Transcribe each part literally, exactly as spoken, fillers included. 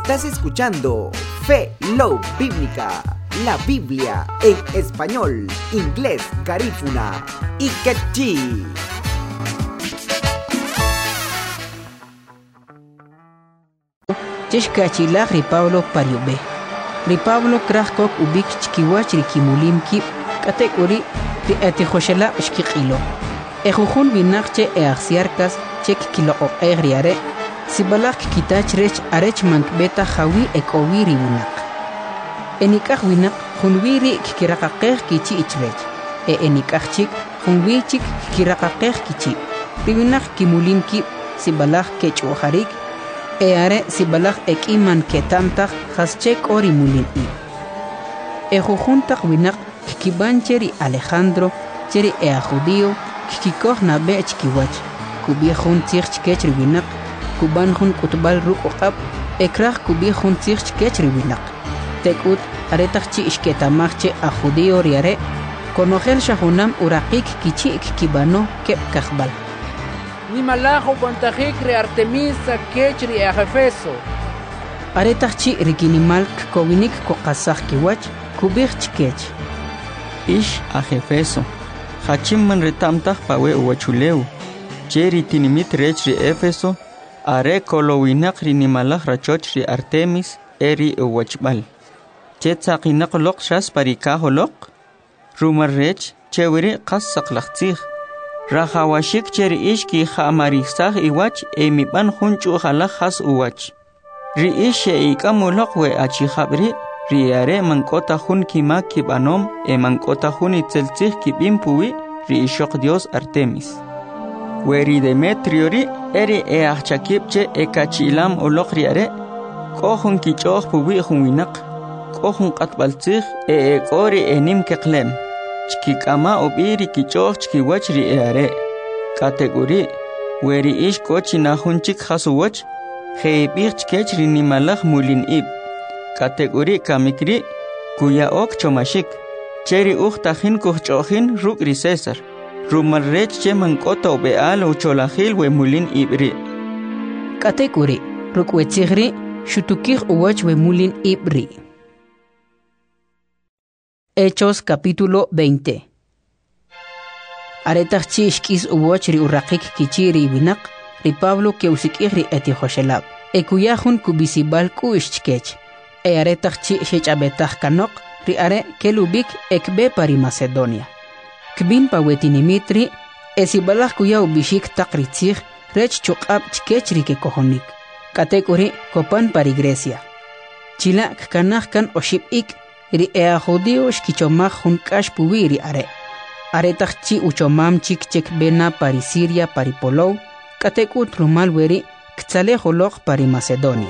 Estás escuchando Fe Love Bíblica, la Biblia en español, inglés, garífuna y quechí. Cheshkachilaj ri Pablo pariube. Ri Pablo krajkok ubik chkiwach ri kimulimki katekuri ri atijoshela shkiqilo. Ejujun binakche e axiarkas chek kilo o egriare. Sibalak kitach rech arech mankbeta jawi ekowi ri winak. Enikaj winak junwiri kikirakakej kichi ichrech. E enikaj chik junwichik kikirakakej kichi. Ri winak kimulimki sibalak kechuharik. Eare sibalak ekiman ketamtak haschek ori mulin i. Ejujuntak winak kikibancheri Alejandro cheri ea judío kikikoh na be chkiwach. Kubiejun tzich chkechri winak kubanjun kutbal ruk oqab ekraj kubiejun tzich chkechri winak. Tekut aretak chi ishketamachche a judío riare konojel shahunam uraqik kichi kibano kep kajbal. Ni malajo pantajik re Artemisa kechri a Efeso. Aretachchi rikinimal kowinik kokasaj kiwach kubij chkech. Ish a Efeso. Hachimman retamtaj pawe uwachuleu. Cheri tinimit rech ri Efeso. Are kolowinak rinimalaj rachoch ri Artemis eri uwachbal. Chetzaqinak lok shas parikajo lok. Rumar rech chewiri qas saqlaqtzij. Rajawashik cheri ishki jamarisaj iwach emiban junchu jalaj has uwach. Ri ishe ikamulok we achijabri ri are mankota jun kima kibanom e mankota jun itzeltzij kibimpuwi ri ishok dios Artemis. We ri Demetrio ri eri e achakipche e kachilam ulok ri are kohun kichoj puwi jun winak kohun qatbaltzij e e kori enim keqlem. Chkikama obiri kichoj chkiwach ri eare. Kategori, weri ish kochi na hunchik hasuwach, heibir chkech ri nimalaj mulin ib. Kategori kamikri, kuya ok chomashik. Cheri uchtajin kuchojin ruk ri César. Rumarrech che mankota obeal o cholajil we mulin ibri. Kategori, ruk wetzigri, shutukir uwach we mulin ibri. Hechos capítulo veinte. Aretach chishkis uwach ri uraqik kichiri winak ri Pablo ke usikih ri etihoshelab. E kuyahun kubisibal ku ishchkech. E aretach chi shechabetach kanok ri are kelubik ekbe pari Macedonia. Kbin pawetinimitri esibalach kuya ubishik takritzich rech chukab chkech ri ke kohonik. Katekuri kopan pari Grecia. Chilak kanach kan oshibik ri ea judío shkichomaj junkash puwi ri are. Aretach chi uchomam chik chek bena pari Siria pari Polou, katekut rumal weri ktzale holok pari Macedonia.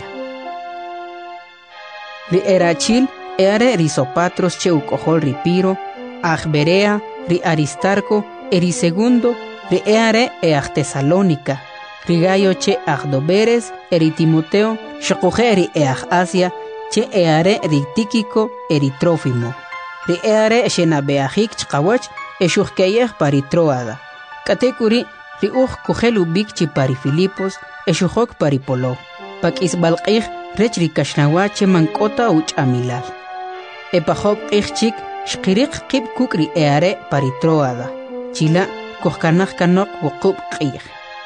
Ri erachil eare ri Sopatros che ukohol ri Piro, Ajberea, ri Aristarco, eri segundo, ri eare eaj Tesalónica, ri Gayo che Ajdoberes, eri Timoteo, shokoje ri eaj Asia, che eare ri Tíquico eri Trófimo. Ri eare shenabeajik chqawach eshuhkeyej pari Troada. Katekuri ri uj kujelu bikchi pari Filipos eshuhok pari Polou. Pak isbalqij rech ri kashnawach mankota uch amilal. Epahok ichchik shqirik qib kuk ri eare pari Troada. Chila kujkanaj kanok wuqub qij.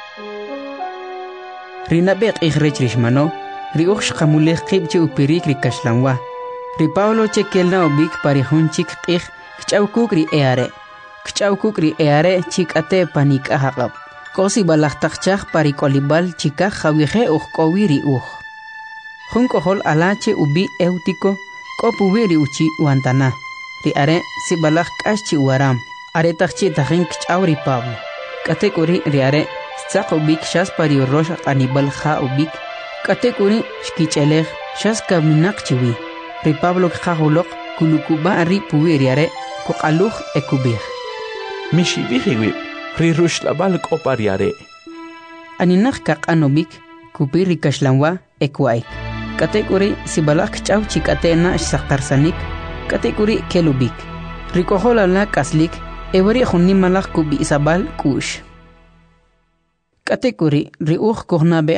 Rinabek ij rech rishmano ri uj shqamulej qibche upirik ri kashlanwa. Ri Pablo che kelna obik pari hunchik qij kchawkuk ri eare. Kchawkuk ri eare chikate panik ahaqab. Kosi balajtakchaj pari kolibal chikaj jawije uj kowi ri uj. Junkohol alache ubi eutico kopuwi ri uchi wantana. Ri are si balaj kashchi uaram. Are takchi tajin kchaw ri Pablo. Katekuri ri are stzaq ubik shas pari rosh anibal ja ubik. Katekuri shkichelej shas kaminak chiwi. Ri Pablo kajolok kulukuba ri puwiriare koqaluj ekubij. Mishibijiwib ri rushlabal kopariare. Aninaj kaqanobik kupi ri kashlanwa ekwaik. Katekuri sibalak chaw chikatena shaqtarsanik. Katekuri kelubik. Ri koholala kaslik ewari junimalaj kubi isabal kush. Katekuri ri uj kohnabe